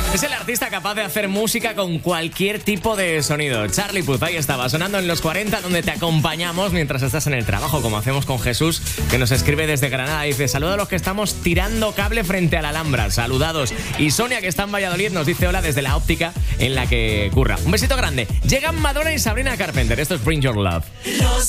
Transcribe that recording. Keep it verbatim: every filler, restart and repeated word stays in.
Es el artista capaz de hacer música con cualquier tipo de sonido. Charlie Puth, ahí estaba, sonando en los cuarenta, donde te acompañamos mientras estás en el trabajo, como hacemos con Jesús, que nos escribe desde Granada. Dice, saluda a los que estamos tirando cable frente a la Alhambra. Saludados. Y Sonia, que está en Valladolid, nos dice hola desde la óptica en la que curra. Un besito grande. Llegan Madonna y Sabrina Carpenter. Esto es Bring Your Love. Los